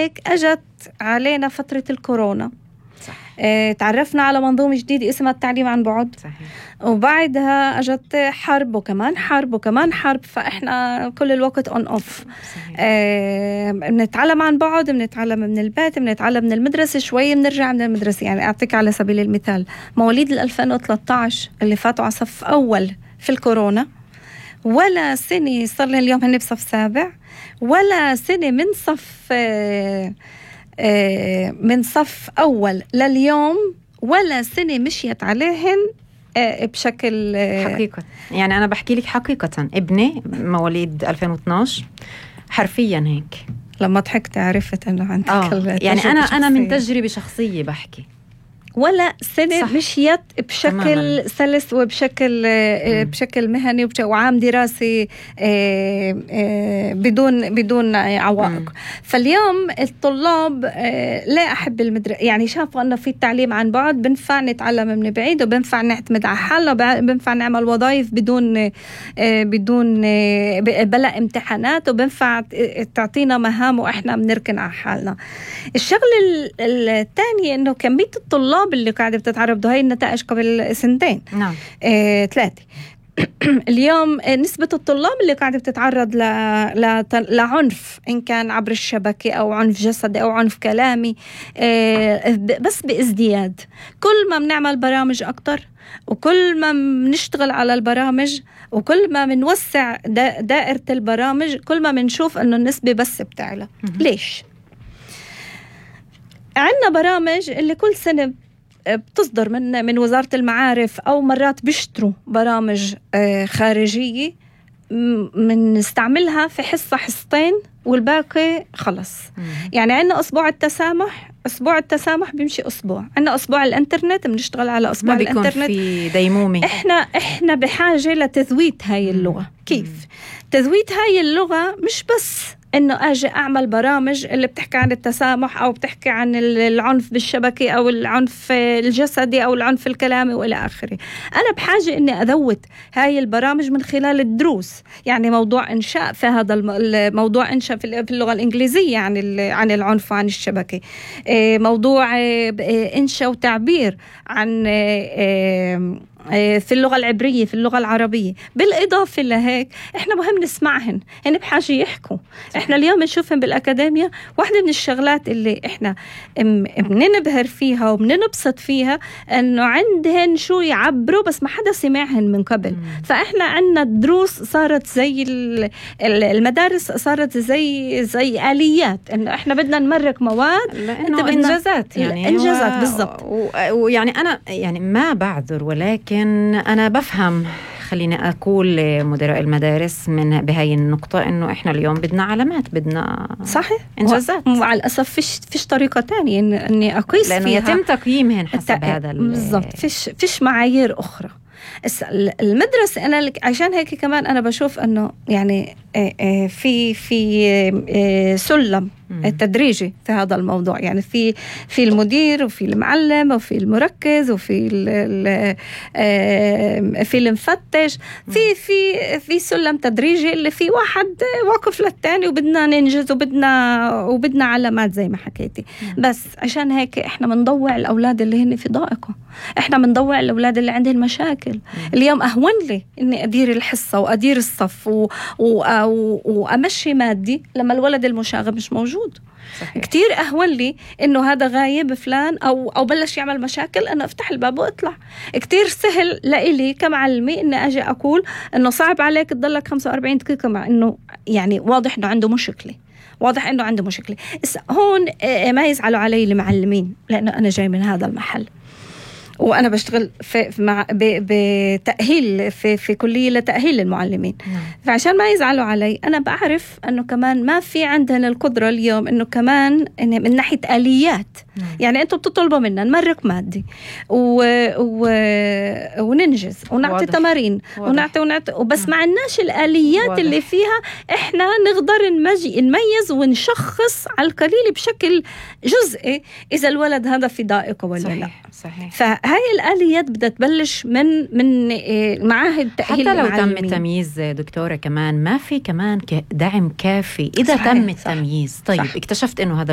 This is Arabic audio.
هيك أجت علينا فترة الكورونا. تعرفنا على منظومة جديدة اسمها التعليم عن بعد. صحيح. وبعدها أجت حرب وكمان حرب وكمان حرب، فإحنا كل الوقت on off. بنتعلم عن بعد، بنتعلم من البيت، بنتعلم من المدرسة، شوي بنرجع من المدرسة. يعني أعطيك على سبيل المثال مواليد 2013 اللي فاتوا على صف أول في الكورونا، ولا سنة صار لهم اليوم هن بصف سابع، ولا سنة من صف أول لليوم، ولا سنة مشيت عليهن بشكل حقيقة. يعني أنا بحكي لك حقيقة، ابني مواليد 2012 حرفيا هيك. لما ضحكت عرفت أنه عندك يعني أنا من تجربة شخصية بحكي، ولا سنة صح. مشيت بشكل تماماً سلس وبشكل مهني وعام دراسي بدون عوائق. فاليوم الطلاب لا أحب يعني شافوا أنه في التعليم عن بعد بنفع نتعلم من بعيد، وبنفع نعتمد على حالنا، بنفع نعمل وظائف بدون بلا امتحانات، وبنفع تعطينا مهام وإحنا بنركن على حالنا. الشغل الثاني أنه كمية الطلاب اللي قاعدة بتتعرض هاي النتائج قبل سنتين 3 اليوم نسبة الطلاب اللي قاعدة بتتعرض لعنف، إن كان عبر الشبكة أو عنف جسدي أو عنف كلامي، بس بازدياد. كل ما بنعمل برامج أكتر، وكل ما بنشتغل على البرامج، وكل ما بنوسع دائرة البرامج، كل ما بنشوف أنه النسبة بس بتعلى. ليش؟ عندنا برامج اللي كل سنة بتصدر من وزارة المعارف، أو مرات بيشتروا برامج خارجية بنستعملها في حصة حصتين والباقي خلص. يعني عندنا أسبوع التسامح بيمشي أسبوع، عندنا أسبوع الإنترنت بنشتغل على أسبوع الإنترنت، ما بيكون في ديمومة. إحنا بحاجة لتذويت هاي اللغة. كيف تذويت هاي اللغة؟ مش بس إنه أجي أعمل برامج اللي بتحكي عن التسامح، أو بتحكي عن العنف بالشبكة، أو العنف الجسدي، أو العنف الكلامي وإلى آخره. أنا بحاجة إني أذوت هاي البرامج من خلال الدروس. يعني موضوع إنشاء في هذا الموضوع، إنشاء في اللغة الإنجليزية عن العنف وعن الشبكة، موضوع إنشاء وتعبير عن في اللغة العبرية، في اللغة العربية. بالإضافة لهيك إحنا مهم نسمعهن، هن بحاجة يحكوا. إحنا اليوم نشوفهم بالأكاديمية، واحدة من الشغلات اللي إحنا بننبهر فيها وبننبسط فيها إنه عندهن شو يعبروا، بس ما حدا سمعهن من قبل. فإحنا عندنا الدروس صارت زي المدارس، صارت زي آليات، إنه إحنا بدنا نمرك مواد، لأنه إنجازات. يعني إنجازات بالضبط. ويعني أنا يعني ما بعذر، ولكن أنا بفهم، خليني أقول لمدراء المدارس بهاي النقطة، إنه إحنا اليوم بدنا علامات، بدنا صحيح إنجازات. ومع الأسف فيش طريقة تانية إني أقيس لأنه فيها، يتم تقييمهن حسب هذا بالضبط. فيش معايير أخرى. المدرسة أنا عشان هيك كمان أنا بشوف أنه يعني في سلم تدريجي في هذا الموضوع. يعني في المدير، وفي المعلم، وفي المركز، وفي في المفتش، في سلم تدريجي اللي في واحد واقف للتاني، وبدنا ننجز، وبدنا علامات زي ما حكيتي. بس عشان هيك احنا بنضوع الأولاد اللي هن في ضائقة، احنا بنضوع الأولاد اللي عندهم مشاكل. اليوم أهون لي إني أدير الحصة وأدير الصف وأمشي مادي لما الولد المشاغب مش موجود. صحيح. كتير أهون لي إنه هذا غايب فلان أو بلش يعمل مشاكل، أنا أفتح الباب وأطلع. كتير سهل لإلي كمعلمة إني أجي أقول إنه صعب عليك تضلك 45 دقيقة، مع إنه يعني واضح إنه عنده مشكلة، واضح إنه عنده مشكلة. هون ما يزعلوا علي المعلمين، لأنه أنا جاي من هذا المحل، وأنا بشتغل بتأهيل في كلية لتأهيل المعلمين. فعشان ما يزعلوا علي، أنا بعرف أنه كمان ما في عندنا القدرة اليوم أنه كمان من ناحية آليات. يعني أنتوا بتطلبوا منا نمرك مادي وننجز ونعطي تمارين ونعطي وبس ما عندناش الآليات اللي فيها إحنا نقدر نميز ونشخص على القليل بشكل جزئي إذا الولد هذا في ضائقة ولا لا. صحيح. فهاي الآليات بدها تبلش من معاهد تأهيل حتى لو المعلمين. تم التمييز دكتورة، كمان ما في كمان دعم كافي إذا تم التمييز. طيب صح. اكتشفت إنه هذا